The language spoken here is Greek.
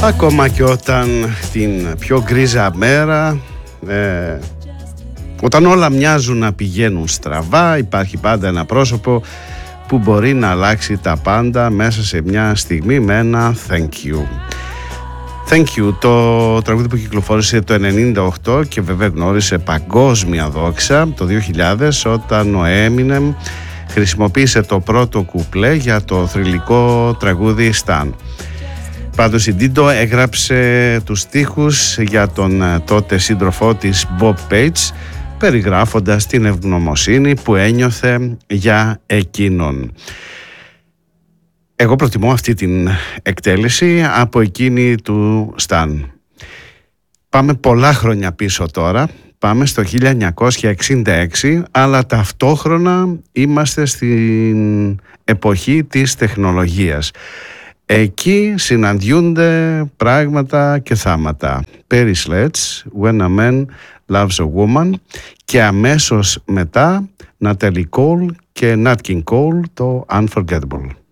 Ακόμα και όταν την πιο γκρίζα μέρα, όταν όλα μοιάζουν να πηγαίνουν στραβά, υπάρχει πάντα ένα πρόσωπο που μπορεί να αλλάξει τα πάντα μέσα σε μια στιγμή με ένα thank you. Thank you, το τραγούδι που κυκλοφόρησε το 1998 και βέβαια γνώρισε παγκόσμια δόξα το 2000 όταν ο Eminem χρησιμοποίησε το πρώτο κουπλέ για το θρυλικό τραγούδι Stan. Πάντως η Dido έγραψε τους στίχους για τον τότε σύντροφό της Bob Page, περιγράφοντας την ευγνωμοσύνη που ένιωθε για εκείνον. Εγώ προτιμώ αυτή την εκτέλεση από εκείνη του Stan. Πάμε πολλά χρόνια πίσω τώρα, πάμε στο 1966, αλλά ταυτόχρονα είμαστε στην εποχή της τεχνολογίας. Εκεί συναντιούνται πράγματα και θάματα. Perry Sledge, When a Man Loves a Woman, και αμέσως μετά Natalie Cole και Nat King Cole, το Unforgettable.